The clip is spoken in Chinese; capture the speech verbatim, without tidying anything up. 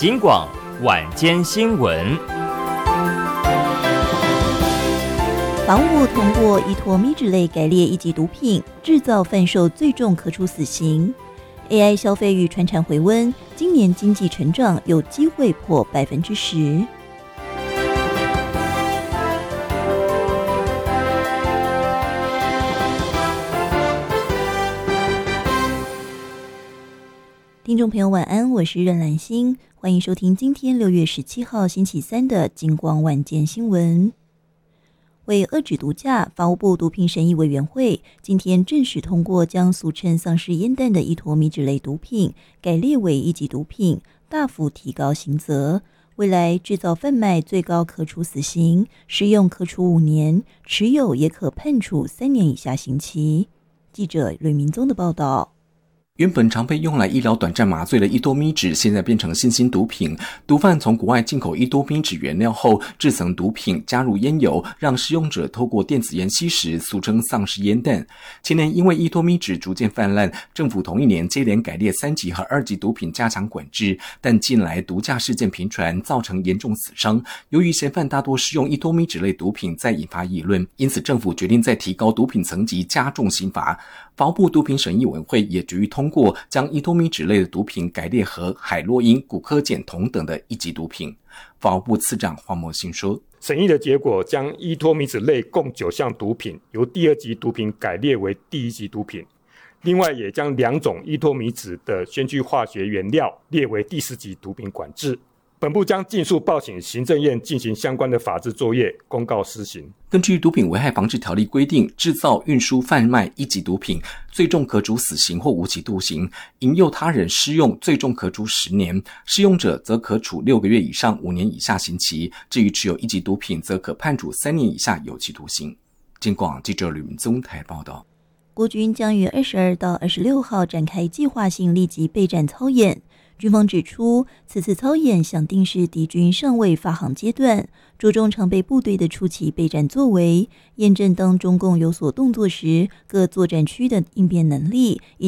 警广晚间新闻。 法务部通过依托咪脂类改列一级毒品制造贩售，最重可处死刑。A I 消费与传产回温，今年经济成长有机会破百分之十。听众朋友晚安，我是任兰心，欢迎收听今天六月十七号星期三的警广晚间新闻。为遏止毒驾，法务部毒品审议委员会今天正式通过将俗称丧尸烟弹的依托咪脂类毒品改列为一级毒品，大幅提高刑责。未来制造贩卖最高可处死刑，食用可处五年，持有也可判处三年以下刑期。记者吕明宗的报道。 原本常被用来医疗短暂麻醉的依托咪脂，现在变成新兴毒品。毒贩从国外进口依托咪脂原料后，制成毒品，加入烟油，让使用者透过电子烟吸食，俗称丧尸烟弹。前年因为依托咪脂逐渐泛滥，政府同一年接连改列三级和二级毒品加强管制，但近来毒驾事件频传，造成严重死伤。由于嫌犯大多使用依托咪脂类毒品，再引发议论，因此政府决定再提高毒品层级，加重刑罚。法务部毒品审议委员会也决议通过将依托咪脂类的毒品改列和海洛因、古柯碱同等的一级毒品。法务部次长黄模兴说， 审议的结果将依托咪脂类共九项毒品由第二级毒品改列为第一级毒品，另外也将两种依托咪脂的先驱化学原料列为第四级毒品管制。本部将尽速报请行政院进行相关的法制作业，公告施行。 根据毒品危害防治条例规定，制造、运输、贩卖一级毒品，最重可处死刑或无期徒刑；引诱他人施用，最重可处十年；施用者则可处六个月以上五年以下刑期。至于持有一级毒品，则可判处三年以下有期徒刑。警广记者吕明宗台报道。 国军将于二十二到二十六号展开计划性立即备战操演。军方指出，此次操演想定是敌军尚未发航阶段，着重常备部队的初期备战作为，验证当中共有所动作时，各作战区的应变能力，以